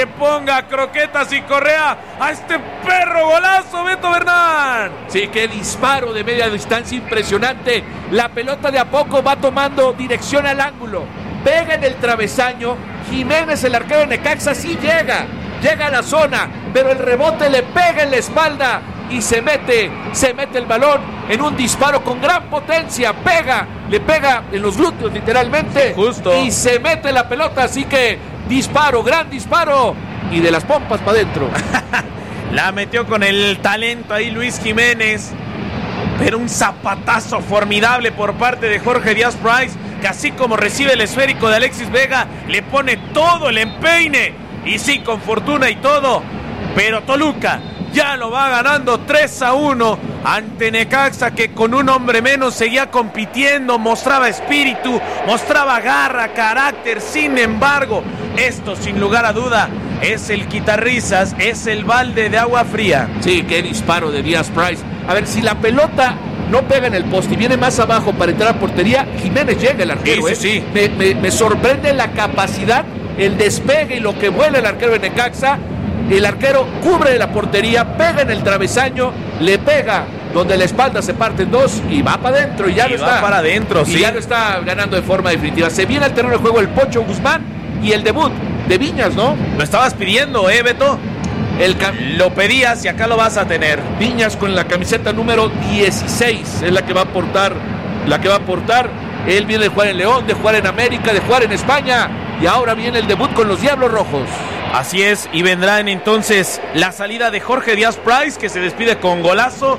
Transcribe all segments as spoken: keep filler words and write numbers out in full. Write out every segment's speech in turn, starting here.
que ponga croquetas y correa a este perro golazo, Beto Bernal. Sí, qué disparo de media distancia impresionante. La pelota de a poco va tomando dirección al ángulo. Pega en el travesaño. Jiménez, el arquero de Necaxa, sí llega. Llega a la zona, pero el rebote le pega en la espalda y se mete, se mete el balón en un disparo con gran potencia. Pega, le pega en los glúteos literalmente. Justo. Y se mete la pelota, así que disparo, gran disparo. Y de las pompas para adentro. La metió con el talento ahí Luis Jiménez. Pero un zapatazo formidable por parte de Jorge Díaz Price, que así como recibe el esférico de Alexis Vega, le pone todo el empeine. Y sí, con fortuna y todo. Pero Toluca ya lo va ganando tres a uno ante Necaxa, que con un hombre menos seguía compitiendo, mostraba espíritu, mostraba garra, carácter. Sin embargo, esto sin lugar a duda es el quitarrisas, es el balde de agua fría. Sí, qué disparo de Díaz Price. A ver, si la pelota no pega en el poste y viene más abajo para entrar a portería, Jiménez llega, el arquero. Sí, sí, ¿eh? sí. Me, me, me sorprende la capacidad, el despegue y lo que vuela el arquero de Necaxa. El arquero cubre la portería, pega en el travesaño, le pega donde la espalda se parte en dos y va para adentro y ya y lo va está. para adentro, y sí. ya lo está ganando de forma definitiva. Se viene al terreno de juego el Pocho Guzmán y el debut de Viñas, ¿no? Lo estabas pidiendo, ¿eh, Beto? El cam- Lo pedías y acá lo vas a tener. Viñas con la camiseta número dieciséis es la que va a portar, la que va a portar. Él viene de jugar en León, de jugar en América, de jugar en España y ahora viene el debut con los Diablos Rojos. Así es, y vendrán entonces la salida de Jorge Díaz Price, que se despide con golazo,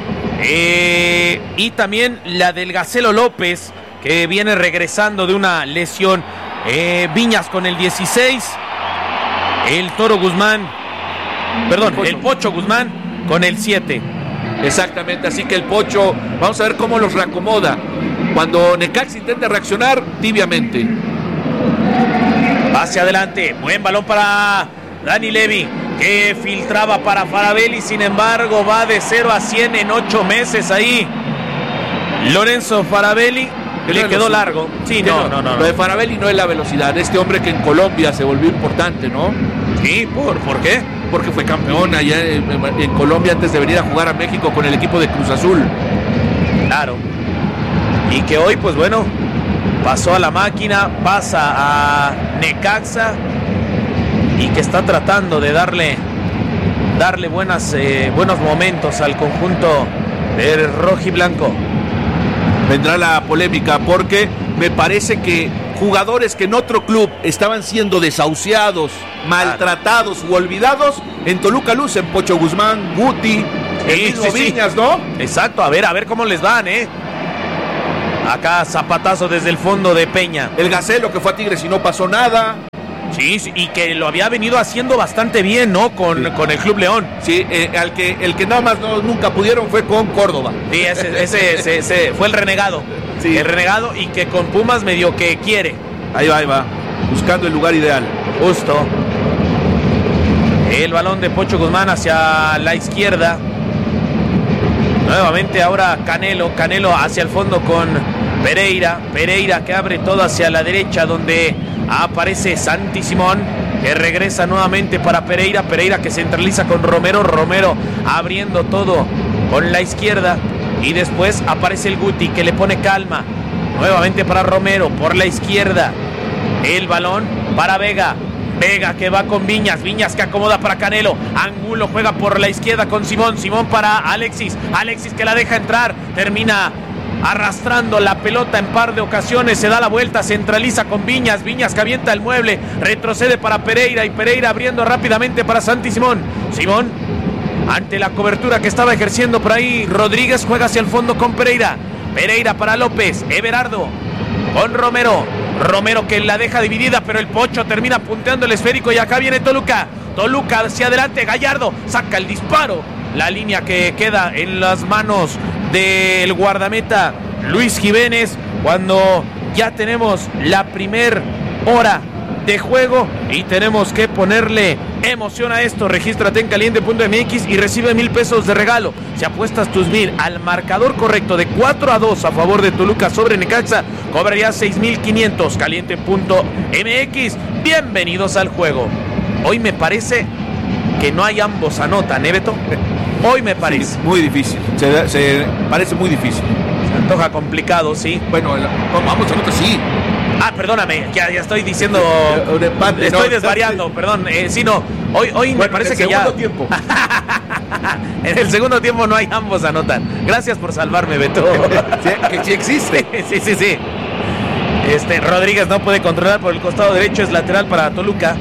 eh, y también la del Gacelo López, que viene regresando de una lesión. eh, Viñas con el dieciséis, el Toro Guzmán, perdón, el Pocho Guzmán con el siete. Exactamente, así que el Pocho, vamos a ver cómo los reacomoda. Cuando Necaxa intenta reaccionar, tibiamente. Hacia adelante, buen balón para Dani Levy, que filtraba para Faravelli, sin embargo va de cero a cien en ocho meses ahí. Lorenzo Faravelli, le quedó largo. Sí, no, no, no, no. Lo de Faravelli no es la velocidad, este hombre que en Colombia se volvió importante, ¿no? Sí, ¿por, ¿por qué? Porque fue campeón allá en, en Colombia antes de venir a jugar a México con el equipo de Cruz Azul. Claro. Y que hoy, pues bueno, pasó a la máquina, pasa a Necaxa y que está tratando de darle darle buenas, eh, buenos momentos al conjunto de rojiblanco. Vendrá la polémica porque me parece que jugadores que en otro club estaban siendo desahuciados, maltratados u olvidados, en Toluca lucen. Pocho Guzmán, Guti, el Sí, mismo sí, sí. Viñas, ¿no? Exacto, a ver, a ver cómo les van, ¿eh? Acá zapatazo desde el fondo de Peña. El Gacelo que fue a Tigres y no pasó nada. Sí, sí, y que lo había venido haciendo bastante bien, ¿no? Con, Sí. con el Club León. Sí, eh, al que, el que nada más no, nunca pudieron fue con Córdoba. Sí, ese, ese, ese, ese fue el renegado. Sí. El renegado, y que con Pumas medio que quiere. Ahí va, ahí va, buscando el lugar ideal. Justo. El balón de Pocho Guzmán hacia la izquierda. Nuevamente ahora Canelo. Canelo hacia el fondo con Pereira. Pereira que abre todo hacia la derecha, donde aparece Santi Simón, que regresa nuevamente para Pereira. Pereira que centraliza con Romero. Romero abriendo todo con la izquierda. Y después aparece el Guti, que le pone calma. Nuevamente para Romero por la izquierda. El balón para Vega. Vega que va con Viñas. Viñas que acomoda para Canelo. Angulo juega por la izquierda con Simón. Simón para Alexis. Alexis que la deja entrar. Termina arrastrando la pelota en par de ocasiones. Se da la vuelta. Centraliza con Viñas. Viñas que avienta el mueble. Retrocede para Pereira. Y Pereira abriendo rápidamente para Santi Simón. Simón, ante la cobertura que estaba ejerciendo por ahí Rodríguez, juega hacia el fondo con Pereira. Pereira para López. Everardo con Romero. Romero que la deja dividida, pero el Pocho termina punteando el esférico y acá viene Toluca. Toluca hacia adelante, Gallardo saca el disparo. La línea que queda en las manos del guardameta Luis Jiménez, cuando ya tenemos la primer hora de juego y tenemos que ponerle emoción a esto. Regístrate en caliente punto m x y recibe mil pesos de regalo. Si apuestas tus mil al marcador correcto de cuatro a dos a favor de Toluca sobre Necaxa, cobrarías seis mil quinientos. Caliente punto m x, bienvenidos al juego. hoy me parece que no hay ambos anotan, ¿eh, Beto? Hoy me parece. Sí, muy difícil, se, se parece muy difícil. Se antoja complicado, sí. Bueno, el, vamos a nota, sí. Ah, perdóname, ya, ya estoy diciendo. Un empate, estoy no, desvariando, sí. Perdón. Eh, sí, no. Hoy, hoy bueno, me parece que ya. En el segundo tiempo. En el segundo tiempo no hay ambos anotan. Gracias por salvarme, Beto. Sí, que sí existe. Sí, sí, sí. Este, Rodríguez no puede controlar por el costado derecho, es lateral para Toluca.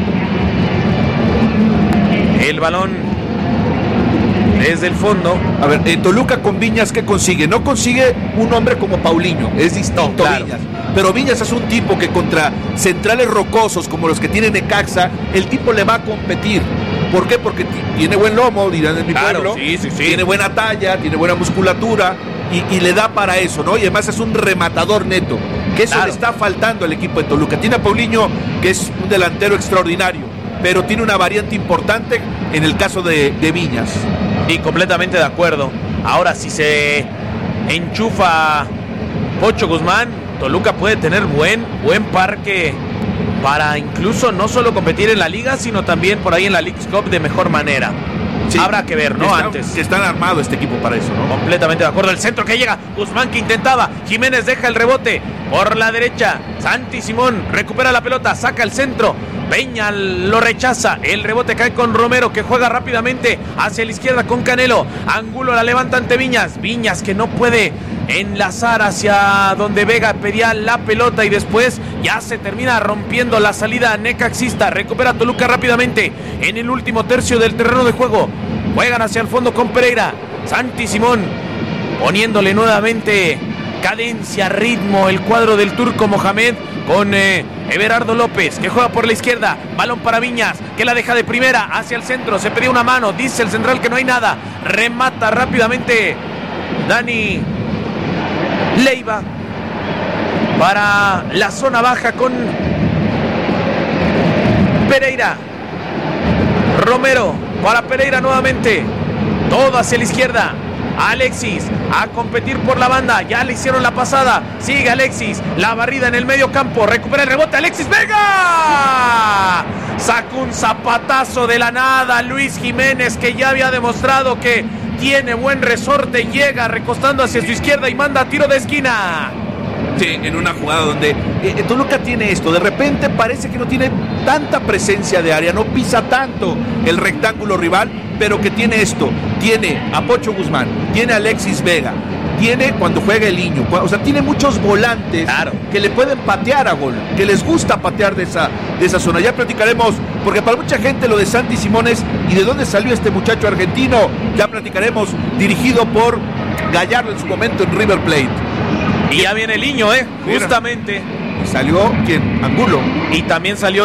El balón desde el fondo. A ver, eh, Toluca con Viñas, ¿qué consigue? No consigue un hombre como Paulinho, es distinto, no, claro. Viñas. Pero Viñas es un tipo que contra centrales rocosos como los que tiene Necaxa, el tipo le va a competir. ¿Por qué? Porque t- tiene buen lomo, dirán en mi claro, pueblo. Sí, sí, sí. Tiene buena talla, tiene buena musculatura y, y le da para eso, ¿no? Y además es un rematador neto, que eso claro. le está faltando al equipo de Toluca. Tiene a Paulinho, que es un delantero extraordinario, pero tiene una variante importante en el caso de, de Viñas. Y completamente de acuerdo. Ahora, si se enchufa Pocho Guzmán, Toluca puede tener buen, buen parque para incluso no solo competir en la liga, sino también por ahí en la Leagues Cup de mejor manera. Sí, habrá que ver, ¿no? Está, Antes. Que están armados este equipo para eso, ¿no? Completamente de acuerdo. El centro que llega, Guzmán que intentaba, Jiménez deja el rebote por la derecha, Santi Simón recupera la pelota, saca el centro, Peña lo rechaza, el rebote cae con Romero que juega rápidamente hacia la izquierda con Canelo, Angulo la levanta ante Viñas, Viñas que no puede enlazar hacia donde Vega pedía la pelota y después ya se termina rompiendo la salida necaxista. Recupera Toluca rápidamente en el último tercio del terreno de juego, juegan hacia el fondo con Pereira, Santi Simón poniéndole nuevamente cadencia, ritmo el cuadro del turco Mohamed con eh, Everardo López que juega por la izquierda, balón para Viñas que la deja de primera hacia el centro, se pedía una mano, dice el central que no hay nada, remata rápidamente Dani Leiva para la zona baja con Pereira, Romero para Pereira nuevamente, todo hacia la izquierda, Alexis a competir por la banda, ya le hicieron la pasada, sigue Alexis, la barrida en el medio campo, recupera el rebote, Alexis Vega, sacó un zapatazo de la nada, Luis Jiménez que ya había demostrado que tiene buen resorte, llega recostando hacia su izquierda y manda tiro de esquina. Sí, en una jugada donde eh, Toluca tiene esto, de repente parece que no tiene tanta presencia de área, no pisa tanto el rectángulo rival, pero que tiene esto, tiene a Pocho Guzmán, tiene a Alexis Vega, tiene cuando juega el Niño, o sea, tiene muchos volantes claro. que le pueden patear a gol, que les gusta patear de esa, de esa zona. Ya platicaremos, porque para mucha gente lo de Santi Simones y de dónde salió este muchacho argentino, ya platicaremos, dirigido por Gallardo en su momento en River Plate. Y ya viene el Niño, ¿eh? Justamente. ¿Salió quién? Angulo. Y también salió